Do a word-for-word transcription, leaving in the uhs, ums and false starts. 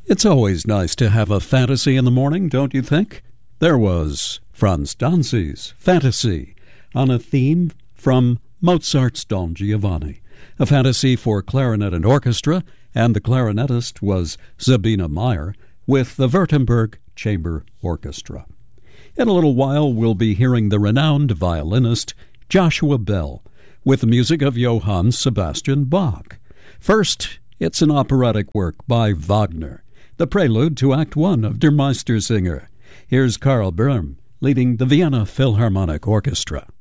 It's always nice to have a fantasy in the morning, don't you think? There was Franz Danzi's Fantasy on a theme from Mozart's Don Giovanni, a fantasy for clarinet and orchestra, and the clarinetist was Sabine Meyer with the Württemberg Chamber Orchestra. In a little while, we'll be hearing the renowned violinist Joshua Bell with the music of Johann Sebastian Bach. First, it's an operatic work by Wagner, the prelude to Act One of Der Meistersinger. Here's Karl Böhm leading the Vienna Philharmonic Orchestra.